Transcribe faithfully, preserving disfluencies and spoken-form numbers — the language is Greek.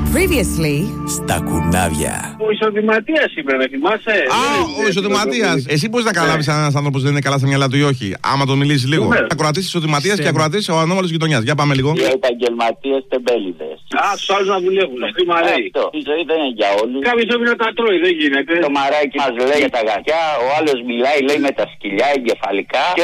Previously. Στα κουνάβια. Ο εισοδηματίας είπε, δεν θυμάσαι? Α, ο εισοδηματίας. Εσύ πώς να καταλάβεις αν ένας άνθρωπος δεν είναι καλά στα μυαλά του ή όχι, άμα τον μιλήσει λίγο. Ακροατής εισοδηματίας και ακροατής ο ανώμαλος γειτονιάς. Για πάμε λίγο. Οι επαγγελματίες τεμπέληδες. Α, τους άλλους να δουλεύουν. Τι μ' αρέσει. Η ζωή δεν είναι για όλους. Κάποιος πρέπει να τα τρώει, δεν γίνεται. Το μαράκι μας λέει για τα γατιά, ο άλλος μιλάει, λέει με τα σκυλιά εγκεφαλικά.